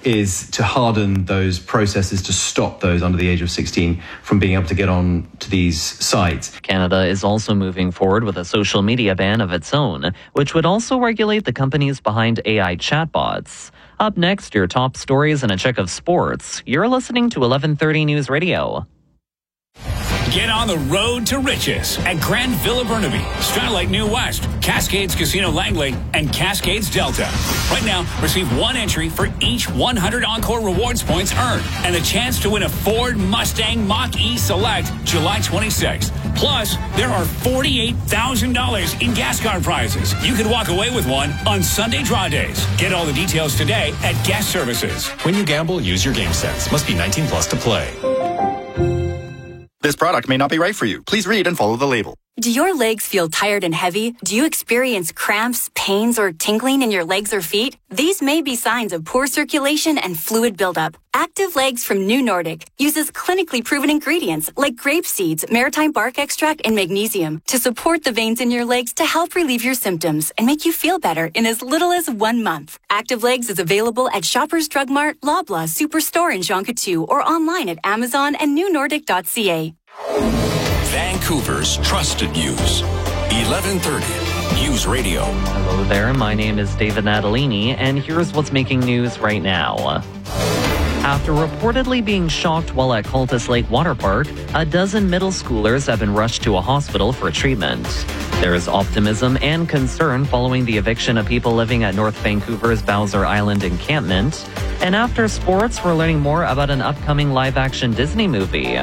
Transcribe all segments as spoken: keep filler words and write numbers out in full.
is to harden those processes to stop those under the age of sixteen from being able to get on to these sites. Canada is also moving forward with a social media ban of its own, which would also regulate the companies behind A I chatbots. Up next, your top stories and a check of sports. You're listening to eleven thirty News Radio. Get on the road to riches at Grand Villa Burnaby, Starlight New West, Cascades Casino Langley, and Cascades Delta. Right now, receive one entry for each one hundred Encore Rewards points earned and the chance to win a Ford Mustang Mach-E Select July twenty-sixth. Plus, there are forty-eight thousand dollars in gas card prizes. You could walk away with one on Sunday draw days. Get all the details today at Gas Services. When you gamble, use your game sense. Must be nineteen plus to play. This product may not be right for you. Please read and follow the label. Do your legs feel tired and heavy? Do you experience cramps, pains, or tingling in your legs or feet? These may be signs of poor circulation and fluid buildup. Active Legs from New Nordic uses clinically proven ingredients like grape seeds, maritime bark extract, and magnesium to support the veins in your legs to help relieve your symptoms and make you feel better in as little as one month. Active Legs is available at Shoppers Drug Mart, Loblaw, Superstore in Jean Coutu, or online at Amazon and new nordic dot c a. Vancouver's trusted news. eleven thirty News Radio. Hello there, my name is David Natalini, and here's what's making news right now. After reportedly being shocked while at Cultus Lake Water Park, a dozen middle schoolers have been rushed to a hospital for treatment. There is optimism and concern following the eviction of people living at North Vancouver's Bowser Island encampment. And after sports, we're learning more about an upcoming live-action Disney movie.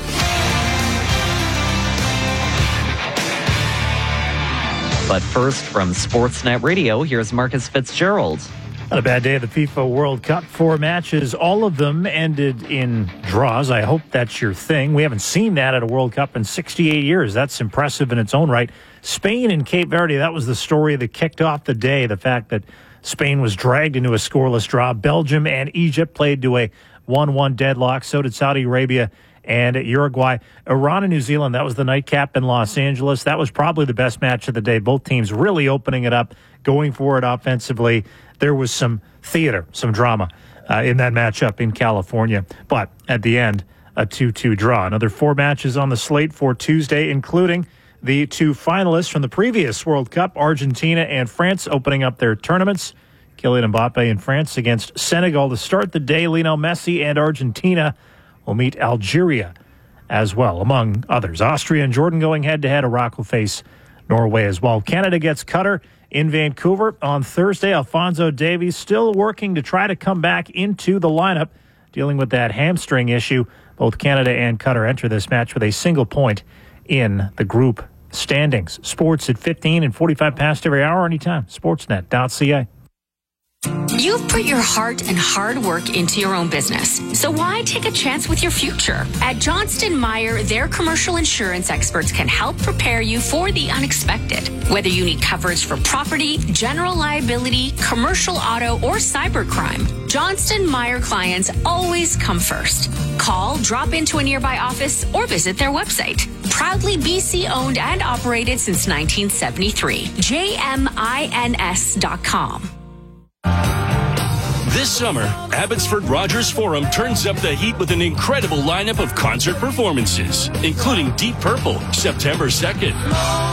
But first, from Sportsnet Radio, here's Marcus Fitzgerald. Not a bad day at the FIFA World Cup. Four matches, all of them ended in draws. I hope that's your thing. We haven't seen that at a World Cup in sixty-eight years. That's impressive in its own right. Spain and Cape Verde, that was the story that kicked off the day. The fact that Spain was dragged into a scoreless draw. Belgium and Egypt played to a one one deadlock. So did Saudi Arabia and Uruguay. Iran and New Zealand, that was the nightcap in Los Angeles. That was probably the best match of the day. Both teams really opening it up, going for it offensively. There was some theater, some drama uh, in that matchup in California. But at the end, a two two draw. Another four matches on the slate for Tuesday, including the two finalists from the previous World Cup, Argentina and France, opening up their tournaments. Kylian Mbappe in France against Senegal to start the day. Lionel Messi and Argentina will meet Algeria as well, among others. Austria and Jordan going head-to-head. Iraq will face Norway as well. Canada gets Qatar in Vancouver on Thursday. Alphonso Davies still working to try to come back into the lineup, dealing with that hamstring issue. Both Canada and Qatar enter this match with a single point in the group standings. Sports at fifteen and forty-five past every hour, anytime. Sportsnet dot c a. You've put your heart and hard work into your own business, so why take a chance with your future? At Johnston Meyer, their commercial insurance experts can help prepare you for the unexpected. Whether you need coverage for property, general liability, commercial auto, or cybercrime, Johnston Meyer clients always come first. Call, drop into a nearby office, or visit their website. Proudly B C owned and operated since nineteen seventy-three. J M I N S dot com. This summer, Abbotsford Rogers Forum turns up the heat with an incredible lineup of concert performances, including Deep Purple, September second.